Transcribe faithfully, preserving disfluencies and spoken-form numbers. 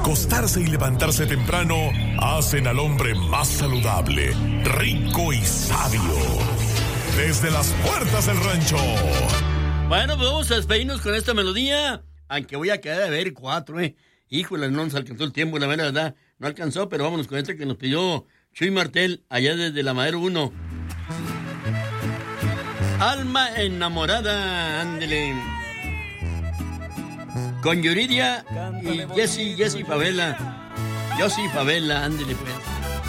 acostarse y levantarse temprano hacen al hombre más saludable, rico y sabio. Desde las puertas del rancho. Bueno, pues vamos a despedirnos con esta melodía, aunque voy a quedar a ver cuatro, eh. Híjole, no nos alcanzó el tiempo, la verdad, no alcanzó, pero vámonos con esta que nos pidió Chuy Martel, allá desde la Madero uno. Alma enamorada, ándele. Con Yuridia y Jessy, Jessy Favela. Jessy Favela, ándele pues.